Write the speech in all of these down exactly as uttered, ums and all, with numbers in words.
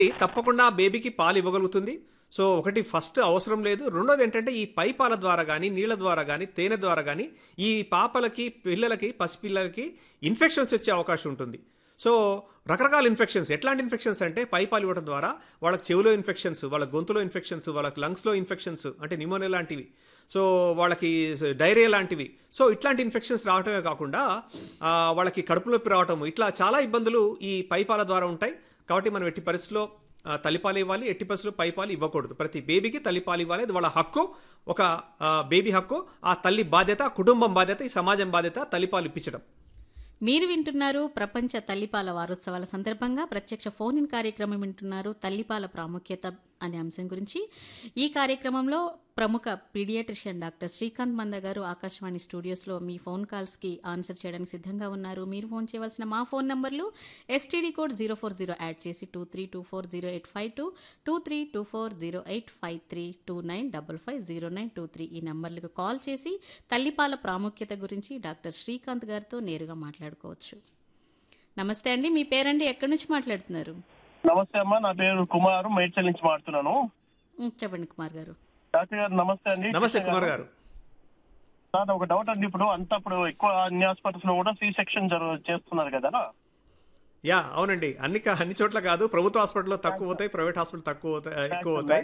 తప్పకుండా బేబీకి పాలు ఇవ్వగలుగుతుంది. సో ఒకటి ఫస్ట్ అవసరం లేదు. రెండోది ఏంటంటే ఈ పై పాల ద్వారా కానీ నీళ్ళ ద్వారా కానీ తేనె ద్వారా కానీ ఈ పాపలకి పిల్లలకి పసిపిల్లలకి ఇన్ఫెక్షన్స్ వచ్చే అవకాశం ఉంటుంది. సో రకరకాల ఇన్ఫెక్షన్స్, ఎట్లాంటి ఇన్ఫెక్షన్స్ అంటే పై పాలు ఇవ్వడం ద్వారా వాళ్ళకి చెవిలో ఇన్ఫెక్షన్స్, వాళ్ళ గొంతులో ఇన్ఫెక్షన్స్, వాళ్ళకి లంగ్స్లో ఇన్ఫెక్షన్స్ అంటే న్యూమోనియా లాంటివి, సో వాళ్ళకి డైరియా లాంటివి, సో ఇట్లాంటి ఇన్ఫెక్షన్స్ రావటమే కాకుండా వాళ్ళకి కడుపు నొప్పి రావటము, ఇట్లా చాలా ఇబ్బందులు ఈ పై పాల ద్వారా ఉంటాయి. కాబట్టి మనం ఎట్టి పరిస్థితిలో తల్లిపాలు ఇవ్వాలి, ఎట్టి పరిస్థితుల్లో పైపాలు ఇవ్వకూడదు. ప్రతి బేబీకి తల్లిపాలు ఇవ్వాలి, అది వాళ్ళ హక్కు, ఒక బేబీ హక్కు, ఆ తల్లి బాధ్యత, కుటుంబం బాధ్యత, ఈ సమాజం బాధ్యత తల్లిపాలు ఇప్పించడం. మీరు వింటున్నారు ప్రపంచ తల్లిపాల వారోత్సవాల సందర్భంగా ప్రత్యక్ష ఫోన్ ఇన్ కార్యక్రమం వింటున్నారు. తల్లిపాల ప్రాముఖ్యత అనే అంశం గురించి ఈ కార్యక్రమంలో ప్రముఖ పీడియాట్రిషియన్ డాక్టర్ శ్రీకాంత్ మంద గారు ఆకాశవాణి స్టూడియోస్లో మీ ఫోన్ కాల్స్కి ఆన్సర్ చేయడానికి సిద్ధంగా ఉన్నారు. మీరు ఫోన్ చేయవలసిన మా ఫోన్ నంబర్లు STD code zero four zero add చేసి two three two four zero eight five two two three two four zero eight five three two nine double five zero nine two three ఈ నంబర్లకు call చేసి తల్లిపాల ప్రాముఖ్యత గురించి doctor Srikanth గారితో నేరుగా మాట్లాడుకోవచ్చు. నమస్తే అండి, మీ పేరండి, ఎక్కడి నుంచి మాట్లాడుతున్నారు? నమస్తే అమ్మా, నా పేరు కుమార్, మేడ్చల్ నుంచి మాట్లాడుతున్నాను. చెప్పండి కుమార్ గారు. డాక్టర్ గారు నమస్తే అండి. నమస్తే కుమార్ గారు. సార్ ఒక డౌట్ అండి, ఇప్పుడు అంతా ఇప్పుడు ఎక్కువ అన్ని హాస్పిటల్స్ లో కూడా సి సెక్షన్ చేస్తున్నారు కదా? యా అవునండి, అన్ని అన్ని చోట్ల కాదు, ప్రభుత్వ హాస్పిటల్లో తక్కువ అవుతాయి, ప్రైవేట్ హాస్పిటల్ తక్కువ ఎక్కువ అవుతాయి.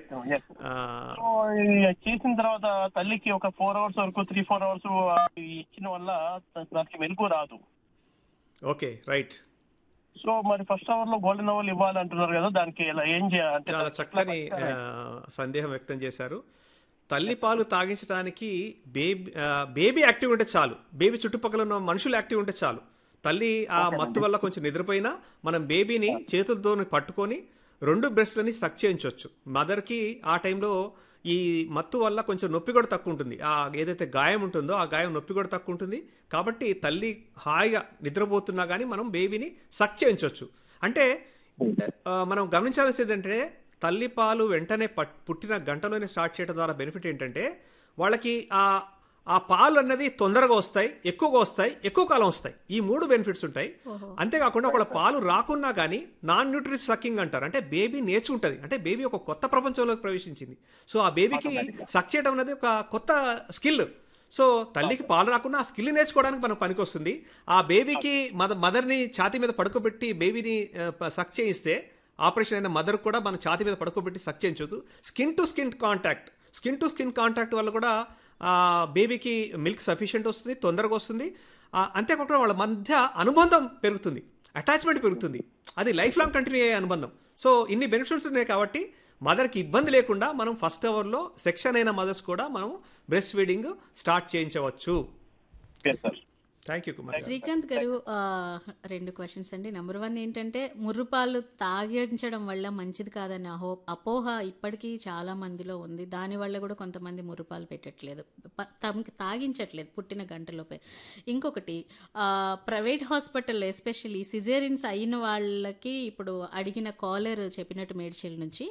చేసిన తర్వాత తల్లికి ఒక ఫోర్ అవర్స్ వరకు త్రీ ఫోర్ అవర్స్ ఇచ్చిన వల్ల దానికి మెలకు రాదు. Okay right. సో మరి ఫస్ట్ అవర్ లో గోల్డెన్ అవర్ ఇవ్వాలి అంటున్నారు కదా, దానికి ఎలా ఏం చేయాలి? చాలా చక్కని సందేహం వ్యక్తం చేశారు. తల్లి పాలు తాగించడానికి బేబీ బేబీ యాక్టివ్ ఉంటే చాలు, బేబీ చుట్టుపక్కల ఉన్న మనుషులు యాక్టివ్ ఉంటే చాలు. తల్లి ఆ మత్తు వల్ల కొంచెం నిద్రపోయినా మనం బేబీని చేతులతో పట్టుకొని రెండు బ్రెస్ట్లని సక్ చేయించవచ్చు. మదర్కి ఆ టైంలో ఈ మత్తు వల్ల కొంచెం నొప్పి కూడా తక్కువ ఉంటుంది, ఆ ఏదైతే గాయం ఉంటుందో ఆ గాయం నొప్పి కూడా తక్కువ ఉంటుంది. కాబట్టి తల్లి హాయిగా నిద్రపోతున్నా కానీ మనం బేబీని సక్ చేయించవచ్చు. అంటే మనం గమనించాల్సింది ఏంటంటే తల్లి పాలు వెంటనే పుట్టిన గంటలోనే స్టార్ట్ చేయడం ద్వారా బెనిఫిట్ ఏంటంటే వాళ్ళకి ఆ ఆ పాలు అన్నది తొందరగా వస్తాయి, ఎక్కువగా వస్తాయి, ఎక్కువ కాలం వస్తాయి. ఈ మూడు బెనిఫిట్స్ ఉంటాయి. అంతేకాకుండా ఒకళ్ళ పాలు రాకున్నా కానీ నాన్ న్యూట్రిస్ సక్కింగ్ అంటారు, అంటే బేబీ నేర్చుకుంటుంది, అంటే బేబీ ఒక కొత్త ప్రపంచంలోకి ప్రవేశించింది. సో ఆ బేబీకి సక్ చేయడం అనేది ఒక కొత్త స్కిల్. సో తల్లికి పాలు రాకుండా ఆ స్కిల్ నేర్చుకోవడానికి మనకు పనికొస్తుంది. ఆ బేబీకి మద మదర్ని ఛాతీ మీద పడుకోబెట్టి బేబీని సక్ చేయిస్తే, ఆపరేషన్ అయిన మదర్ కూడా మనం ఛాతీ మీద పడుకోబెట్టి సక్ చేయించవచ్చు. Skin to skin contact, skin to skin contact వల్ల కూడా బేబీకి మిల్క్ సఫిషియెంట్ వస్తుంది, తొందరగా వస్తుంది. అంతేకాకుండా వాళ్ళ మధ్య అనుబంధం పెరుగుతుంది, అటాచ్మెంట్ పెరుగుతుంది, అది లైఫ్ లాంగ్ కంటిన్యూ అయ్యే అనుబంధం. సో ఇన్ని బెనిఫిట్స్ ఉన్నాయి కాబట్టి మదర్కి ఇబ్బంది లేకుండా మనం ఫస్ట్ అవర్లో సెక్షన్ అయిన మదర్స్ కూడా మనం breast feeding start చేయించవచ్చు. Thank you Kumar. Srikanth గారు, రెండు క్వశ్చన్స్ అండి. నెంబర్ వన్ ఏంటంటే ముర్రుపాలు తాగించడం వల్ల మంచిది కాదని అహో అపోహ ఇప్పటికీ చాలా మందిలో ఉంది. దానివల్ల కూడా కొంతమంది ముర్రుపాలు పెట్టట్లేదు, తాగించట్లేదు పుట్టిన గంటలోపే. ఇంకొకటి ప్రైవేట్ హాస్పిటల్లో ఎస్పెషల్లీ సిజేరియన్స్ అయిన వాళ్ళకి ఇప్పుడు అడిగిన కాలర్ చెప్పినట్టు మేడ్చల్ నుంచి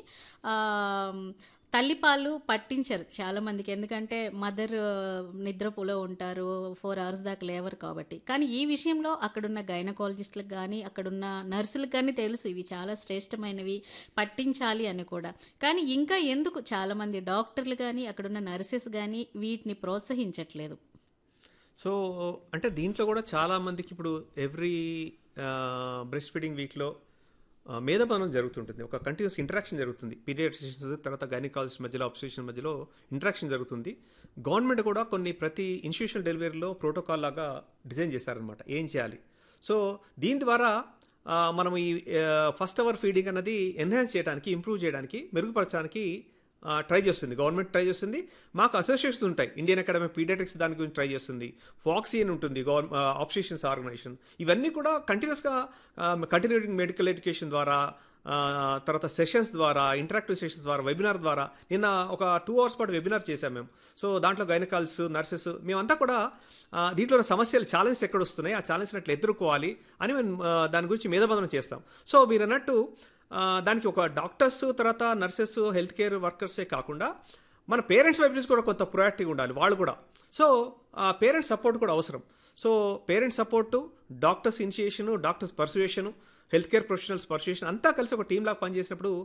తల్లిపాలు పట్టించరు చాలామందికి, ఎందుకంటే మదర్ నిద్రపోలో ఉంటారు, ఫోర్ అవర్స్ దాకా లేవరు కాబట్టి. కానీ ఈ విషయంలో అక్కడున్న గైనకాలజిస్టులకు కానీ అక్కడున్న నర్సులకు కానీ తెలుసు ఇవి చాలా శ్రేష్టమైనవి, పట్టించాలి అని కూడా. కానీ ఇంకా ఎందుకు చాలామంది డాక్టర్లు కానీ అక్కడున్న నర్సెస్ కానీ వీటిని ప్రోత్సహించట్లేదు? సో అంటే దీంట్లో కూడా చాలామందికి ఇప్పుడు ఎవ్రీ బ్రెస్ట్ ఫీడింగ్ వీక్లో మేధపానం జరుగుతుంటుంది, ఒక కంటిన్యూస్ ఇంటరాక్షన్ జరుగుతుంది. పీడియాట్రిషియన్స్ తర్వాత గైనకాలజిస్ట్ మధ్యలో, ఆబ్స్టెట్రిషియన్ మధ్యలో ఇంటరాక్షన్ జరుగుతుంది. గవర్నమెంట్ కూడా కొన్ని ప్రతి ఇన్స్టిట్యూషనల్ డెలివరీలో ప్రోటోకాల్ లాగా డిజైన్ చేశారనమాట, ఏం చేయాలి. సో దీని ద్వారా మనం ఈ ఫస్ట్ అవర్ ఫీడింగ్ అన్నది ఎన్హాన్స్ చేయడానికి, ఇంప్రూవ్ చేయడానికి, మెరుగుపరచడానికి ట్రై చేస్తుంది, గవర్నమెంట్ ట్రై చేస్తుంది. మాకు అసోసియేషన్స్ ఉంటాయి, ఇండియన్ అకాడమీ పీడియాట్రిక్స్ దాని గురించి ట్రై చేస్తుంది, ఫాక్సీ అని ఉంటుంది గవర్న ఆబ్స్టెట్రిషియన్స్ ఆర్గనైజేషన్. ఇవన్నీ కూడా కంటిన్యూస్గా కంటిన్యూయింగ్ మెడికల్ ఎడ్యుకేషన్ ద్వారా, తర్వాత సెషన్స్ ద్వారా, ఇంటరాక్టివ్ సెషన్స్ ద్వారా, వెబినార్ ద్వారా, నిన్న ఒక టూ అవర్స్ పాటు వెబినార్ చేశాం మేము. సో దాంట్లో గైనకాలజిస్ట్, నర్సెస్ మేమంతా కూడా దీంట్లో సమస్యలు, ఛాలెంజెస్ ఎక్కడ వస్తున్నాయి, ఆ ఛాలెంజ్ అట్లా ఎదుర్కోవాలి అని మేము దాని గురించి మేధబంధనం చేస్తాం. సో మీరు అన్నట్టు దానికి ఒక డాక్టర్స్, తర్వాత నర్సెస్, హెల్త్ కేర్ వర్కర్సే కాకుండా మన పేరెంట్స్ వైపు నుంచి కూడా కొంత ప్రొయాక్టివ్గా ఉండాలి వాళ్ళు కూడా. సో పేరెంట్స్ సపోర్ట్ కూడా అవసరం. So parents support, doctors initiation, doctors పర్సువేషను, health care professionals persuasion అంతా కలిసి ఒక టీమ్ లాగా పనిచేసినప్పుడు